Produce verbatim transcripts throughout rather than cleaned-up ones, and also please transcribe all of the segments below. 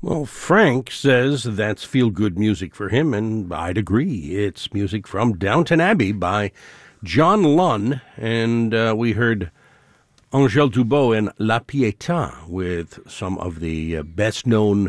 Well, Frank says that's feel-good music for him, and I'd agree. It's music from Downton Abbey by John Lunn, and uh, we heard Angèle Dubot and La Pietà with some of the uh, best-known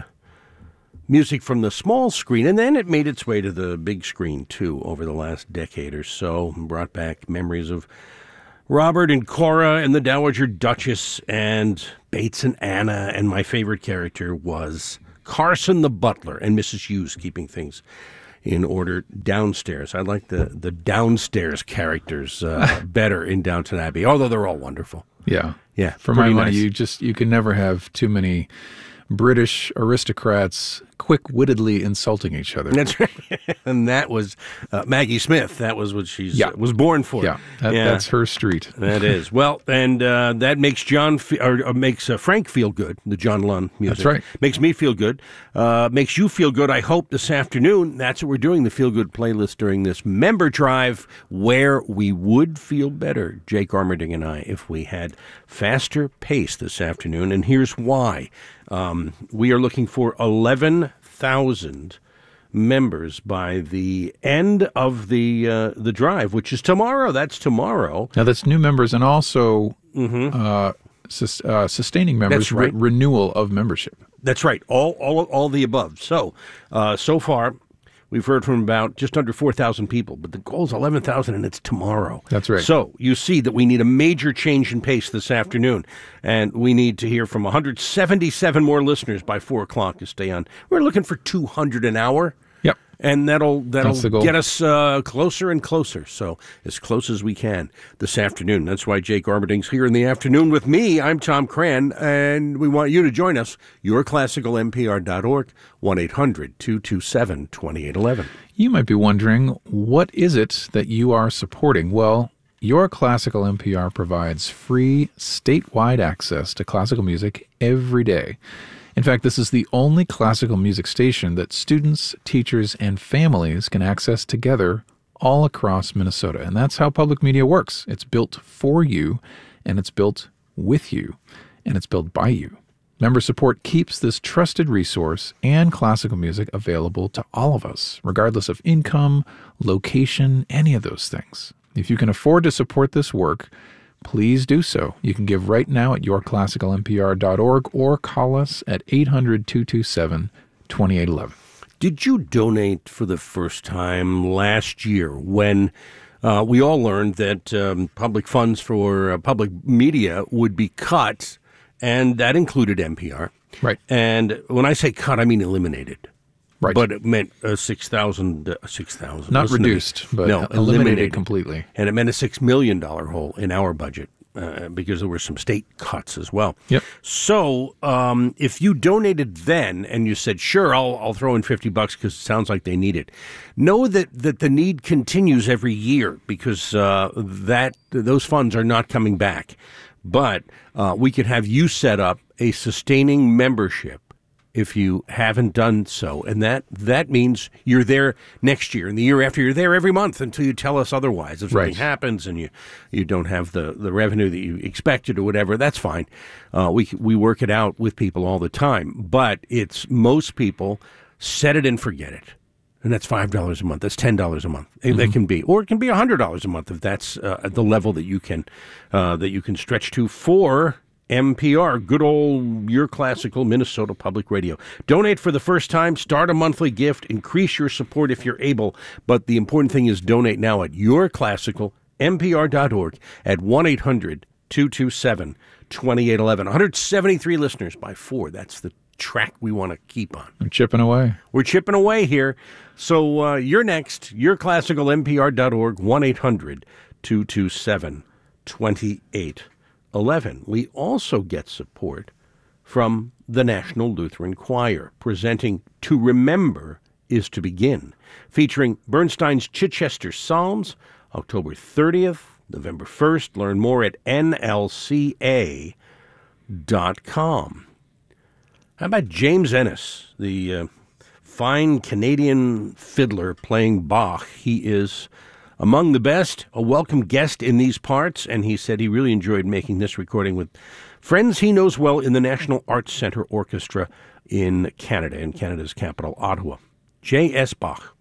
music from the small screen, and then it made its way to the big screen, too, over the last decade or so, and brought back memories of Robert and Cora and the Dowager Duchess and Bates and Anna, and my favorite character was Carson the butler and Missus Hughes keeping things in order downstairs. I like the, the downstairs characters uh, better in Downton Abbey, although they're all wonderful. Yeah. Yeah. For my money, nice. you just you can never have too many British aristocrats quick-wittedly insulting each other. That's right. And that was uh, Maggie Smith. That was what she yeah. uh, was born for. Yeah, that, yeah. that's her street. That is. Well, and uh, that makes John fe- or, or makes uh, Frank feel good, the John Lunn music. That's right. Makes me feel good. Uh, makes you feel good, I hope, this afternoon. That's what we're doing, the Feel Good playlist during this member drive where we would feel better, Jake Armerding and I, if we had faster pace this afternoon. And here's why. Um, we are looking for eleven thousand members by the end of the uh, the drive, which is tomorrow. That's tomorrow. Now, that's new members and also Mm-hmm. uh, sus- uh, sustaining members, That's right. re- renewal of membership. That's right. All all all the above. So uh, so far, we've heard from about just under four thousand people, but the goal is eleven thousand, and it's tomorrow. That's right. So you see that we need a major change in pace this afternoon, and we need to hear from one hundred seventy-seven more listeners by four o'clock to stay on. We're looking for two hundred an hour. Yep. And that'll that'll That's the goal. get us uh, closer and closer. So as close as we can this afternoon. That's why Jake Armerding's here in the afternoon with me. I'm Tom Cran, and we want you to join us. your classical N P R dot org, one eight hundred two two seven two eight one one. You might be wondering, what is it that you are supporting? Well, Your Classical N P R provides free statewide access to classical music every day. In fact, this is the only classical music station that students, teachers, and families can access together all across Minnesota. And that's how public media works. It's built for you, and it's built with you, and it's built by you. Member support keeps this trusted resource and classical music available to all of us, regardless of income, location, any of those things. If you can afford to support this work, please do so. You can give right now at your classical N P R dot org or call us at eight hundred two two seven two eight one one. Did you donate for the first time last year when uh, we all learned that um, public funds for uh, public media would be cut, and that included N P R? Right. And when I say cut, I mean eliminated. Right. But it meant uh, six thousand, uh, six thousand. Not reduced, but no, eliminated, eliminated completely. And it meant a six million dollars hole in our budget uh, because there were some state cuts as well. Yep. So um, if you donated then and you said, sure, I'll, I'll throw in fifty bucks because it sounds like they need it, know that, that the need continues every year because uh, that those funds are not coming back. But uh, we could have you set up a sustaining membership if you haven't done so. And that that means you're there next year and the year after. You're there every month until you tell us otherwise. If something Right. happens and you, you don't have the, the revenue that you expected or whatever, that's fine. Uh, we we work it out with people all the time. But it's most people set it and forget it. And that's five dollars a month. That's ten dollars a month. Mm-hmm. That can be. Or it can be one hundred dollars a month if that's uh, at the level that you can uh, that you can stretch to for N P R, good old Your Classical Minnesota Public Radio. Donate for the first time, start a monthly gift, increase your support if you're able. But the important thing is donate now at your classical N P R dot org at one eight hundred two two seven two eight one one. one hundred seventy-three listeners by four. That's the track we want to keep on. I'm chipping away. We're chipping away here. So uh, you're next, your classical N P R dot org, one eight hundred two two seven two eight one one. We also get support from the National Lutheran Choir, presenting To Remember is to Begin, featuring Bernstein's Chichester Psalms, October thirtieth, November first. Learn more at N L C A dot com. How about James Ennis, the uh, fine Canadian fiddler playing Bach? He is among the best, a welcome guest in these parts, and he said he really enjoyed making this recording with Friends he knows well in the National Arts Centre Orchestra in Canada, in Canada's capital, Ottawa. J S. Bach.